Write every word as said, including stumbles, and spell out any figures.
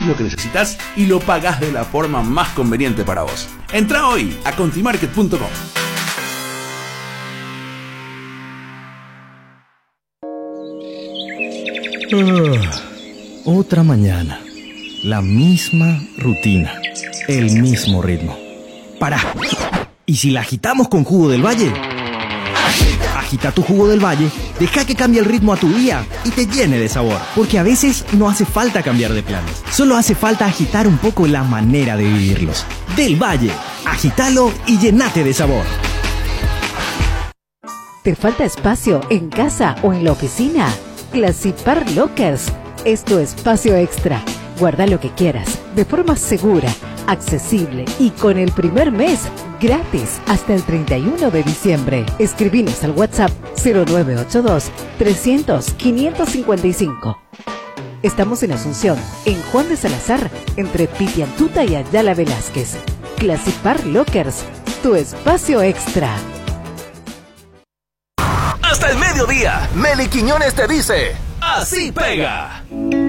lo que necesitas y lo pagás de la forma más conveniente para vos. Entra hoy a contimarket punto com. Uh, otra mañana, la misma rutina, el mismo ritmo. ¡Para! ¿Y si la agitamos con Jugo del Valle? Agita tu Jugo del Valle, deja que cambie el ritmo a tu día y te llene de sabor. Porque a veces no hace falta cambiar de planes, solo hace falta agitar un poco la manera de vivirlos. Del Valle, agítalo y llenate de sabor. ¿Te falta espacio en casa o en la oficina? Classipar Lockers es tu espacio extra. Guarda lo que quieras de forma segura, accesible y con el primer mes gratis hasta el treinta y uno de diciembre. Escribinos al WhatsApp cero nueve ocho dos, trescientos, quinientos cincuenta y cinco. Estamos en Asunción, en Juan de Salazar, entre Pitiantuta y Ayala Velázquez. Classipar Lockers, tu espacio extra. Hasta el mediodía, Meli Quiñones te dice: ¡así pega!